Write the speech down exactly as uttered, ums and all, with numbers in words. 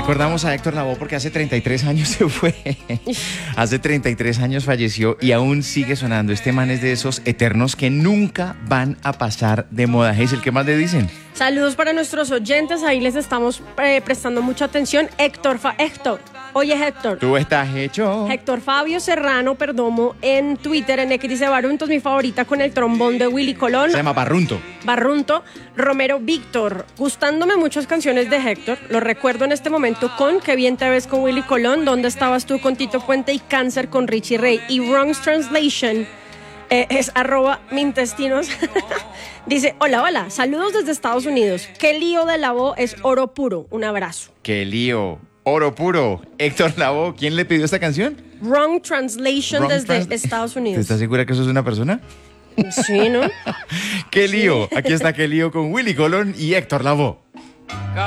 Recordamos a Héctor Lavoe porque hace treinta y tres años se fue. Hace treinta y tres años falleció y aún sigue sonando. Este man es de esos eternos que nunca van a pasar de moda. Hazel, ¿qué más le dicen? Saludos para nuestros oyentes, ahí les estamos eh, prestando mucha atención. Héctor, Fa Héctor, oye Héctor. Tú estás hecho. Héctor Fabio Serrano Perdomo en Twitter, en X dice Barrunto es mi favorita con el trombón de Willy Colón. Se llama Barrunto. Barrunto. Romero Víctor, gustándome muchas canciones de Héctor, lo recuerdo en este momento con Qué bien te ves con Willy Colón, ¿Dónde estabas tú con Tito Puente y Cáncer con Richie Ray? Y Wrong's Translation eh, es arroba mintestinos. Dice, hola, hola, saludos desde Estados Unidos. Qué lío de Lavoe es oro puro, un abrazo. Qué lío, oro puro. Héctor Lavoe, ¿quién le pidió esta canción? Wrong Translation Wrong desde trans- Estados Unidos. ¿Estás segura que eso es una persona? Sí, ¿no? Qué lío. Aquí está Qué lío con Willy Colón y Héctor Lavoe.